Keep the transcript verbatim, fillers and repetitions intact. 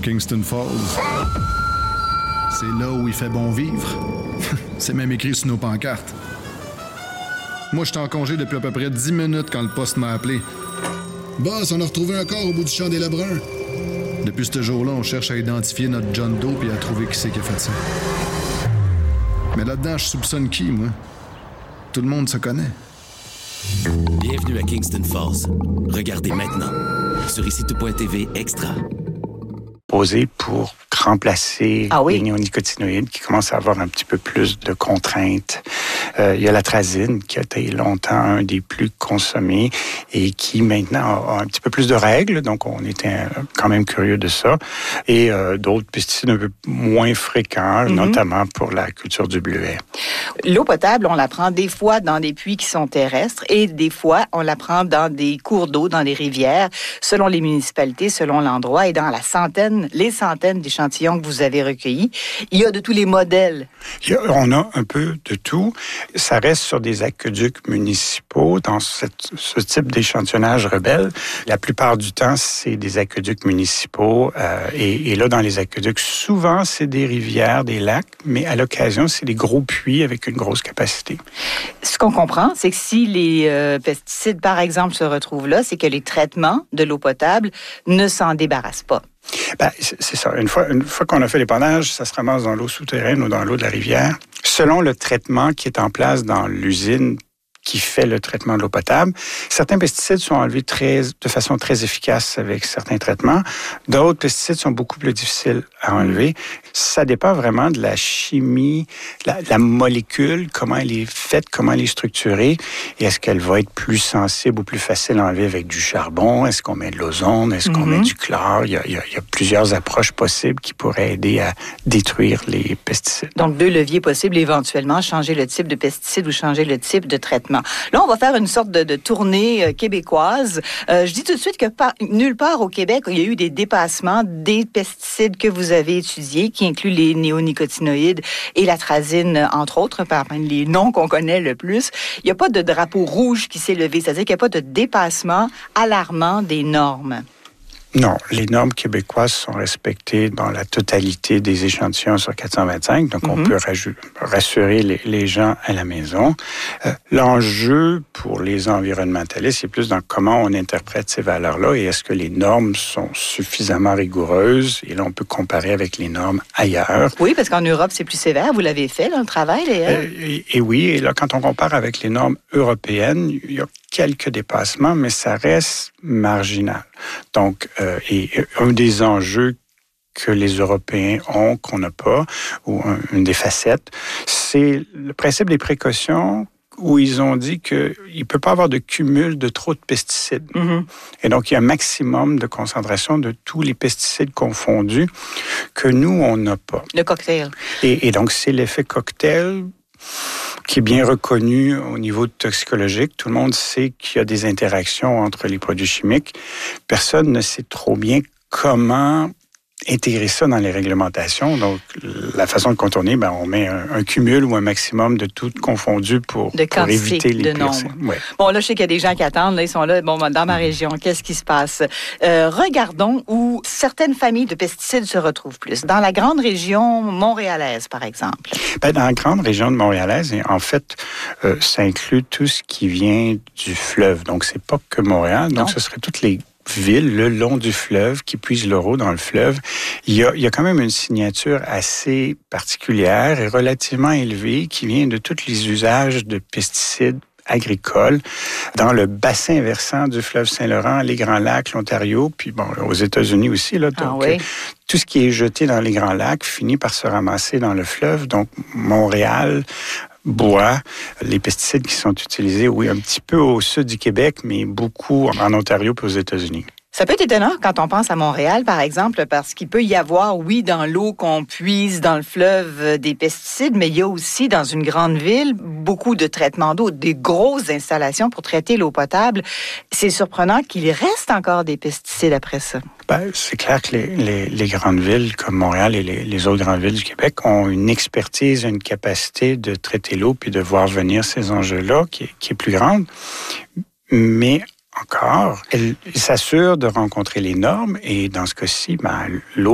Kingston Falls. C'est là où il fait bon vivre. C'est même écrit sur nos pancartes. Moi, j'étais en congé depuis à peu près dix minutes quand le poste m'a appelé. Boss, on a retrouvé un corps au bout du champ des Lebrun. Depuis ce jour-là, on cherche à identifier notre John Doe et à trouver qui c'est qui a fait ça. Mais là-dedans, je soupçonne qui, moi? Tout le monde se connaît. Bienvenue à Kingston Falls. Regardez maintenant sur ici tout point t v Extra. Posé pour remplacer ah oui? les néonicotinoïdes qui commencent à avoir un petit peu plus de contraintes. Euh, il y a l'atrazine qui a été longtemps un des plus consommés et qui maintenant a un petit peu plus de règles, donc on était quand même curieux de ça. Et euh, d'autres pesticides un peu moins fréquents, mm-hmm. notamment pour la culture du bleuet. L'eau potable, on la prend des fois dans des puits qui sont terrestres et des fois, on la prend dans des cours d'eau, dans des rivières, selon les municipalités, selon l'endroit et dans la centaine, les centaines d'échantillons que vous avez recueillis. Il y a de tous les modèles. Il y a, on a un peu de tout. Ça reste sur des aqueducs municipaux dans cette, ce type d'échantillonnage rebelle. La plupart du temps, c'est des aqueducs municipaux. Euh, et, et là, dans les aqueducs, souvent, c'est des rivières, des lacs, mais à l'occasion, c'est des gros puits avec une grosse capacité. Ce qu'on comprend, c'est que si les euh, pesticides, par exemple, se retrouvent là, c'est que les traitements de l'eau potable ne s'en débarrassent pas. Ben, c'est ça. Une fois, une fois qu'on a fait l'épandage, ça se ramasse dans l'eau souterraine ou dans l'eau de la rivière. Selon le traitement qui est en place dans l'usine qui fait le traitement de l'eau potable, certains pesticides sont enlevés très, de façon très efficace avec certains traitements. D'autres pesticides sont beaucoup plus difficiles à enlever. Ça dépend vraiment de la chimie, la, la molécule, comment elle est faite, comment elle est structurée. Et est-ce qu'elle va être plus sensible ou plus facile à enlever avec du charbon? Est-ce qu'on met de l'ozone? Est-ce qu'on mm-hmm. met du chlore? Il y, a, il, y a, il y a plusieurs approches possibles qui pourraient aider à détruire les pesticides. Donc, deux leviers possibles éventuellement, changer le type de pesticide ou changer le type de traitement. Là, on va faire une sorte de, de tournée euh, québécoise. Euh, je dis tout de suite que par, nulle part au Québec, il y a eu des dépassements des pesticides que vous avez étudiés, qui incluent les néonicotinoïdes et l'atrazine, entre autres, parmi les noms qu'on connaît le plus. Il n'y a pas de drapeau rouge qui s'est levé, c'est-à-dire qu'il n'y a pas de dépassement alarmant des normes. Non, les normes québécoises sont respectées dans la totalité des échantillons sur quatre cent vingt-cinq, donc mm-hmm. on peut raju- rassurer les, les gens à la maison. Euh, l'enjeu pour les environnementalistes, c'est plus dans comment on interprète ces valeurs-là et est-ce que les normes sont suffisamment rigoureuses. Et là, on peut comparer avec les normes ailleurs. Oui, parce qu'en Europe, c'est plus sévère. Vous l'avez fait, là, le travail, d'ailleurs. Euh, et, et oui, et là, quand on compare avec les normes européennes, il y a quelques dépassements, mais ça reste marginal. Donc, euh, et un des enjeux que les Européens ont, qu'on n'a pas, ou un, une des facettes, c'est le principe des précautions où ils ont dit qu'il ne peut pas avoir de cumul de trop de pesticides. Mm-hmm. Et donc, il y a un maximum de concentration de tous les pesticides confondus que nous, on n'a pas. Le cocktail. Et, et donc, c'est l'effet cocktail qui est bien reconnu au niveau toxicologique. Tout le monde sait qu'il y a des interactions entre les produits chimiques. Personne ne sait trop bien comment intégrer ça dans les réglementations. Donc, la façon de contourner, ben, on met un, un cumul ou un maximum de tout confondu pour, de pour éviter les de nombre. Ouais. Bon, là, je sais qu'il y a des gens qui attendent. Là, ils sont là. Bon, dans ma région, qu'est-ce qui se passe? Euh, regardons où certaines familles de pesticides se retrouvent plus. Dans la grande région montréalaise, par exemple. Ben, dans la grande région de montréalaise, en fait, euh, ça inclut tout ce qui vient du fleuve. Donc, c'est pas que Montréal. Donc, non. Ce serait toutes les villes le long du fleuve qui puisent leur eau dans le fleuve. Il y a, il y a quand même une signature assez particulière et relativement élevée qui vient de tous les usages de pesticides agricoles dans le bassin versant du fleuve Saint-Laurent, les Grands Lacs, l'Ontario, puis bon, aux États-Unis aussi. Là, donc, ah oui. Tout ce qui est jeté dans les Grands Lacs finit par se ramasser dans le fleuve. Donc, Montréal bois les pesticides qui sont utilisés, oui, un petit peu au sud du Québec, mais beaucoup en Ontario et aux États-Unis. Ça peut être étonnant quand on pense à Montréal, par exemple, parce qu'il peut y avoir, oui, dans l'eau qu'on puise dans le fleuve des pesticides, mais il y a aussi, dans une grande ville, beaucoup de traitements d'eau, des grosses installations pour traiter l'eau potable. C'est surprenant qu'il reste encore des pesticides après ça. Ben, c'est clair que les, les, les grandes villes comme Montréal et les, les autres grandes villes du Québec ont une expertise, une capacité de traiter l'eau puis de voir venir ces enjeux-là qui est, qui est plus grande. Mais encore, elle s'assure de rencontrer les normes et dans ce cas-ci, ben, l'eau